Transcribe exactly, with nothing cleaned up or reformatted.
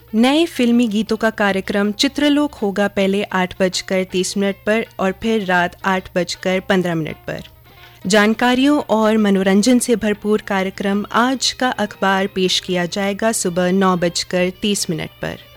नए फिल्मी गीतों का कार्यक्रम चित्रलोक होगा पहले आठ बजकर तीस मिनट पर और फिर रात आठ बजकर पंद्रह मिनट पर। जानकारियों और मनोरंजन से भरपूर कार्यक्रम आज का अखबार पेश किया जाएगा सुबह नौ बजकर तीस मिनट पर।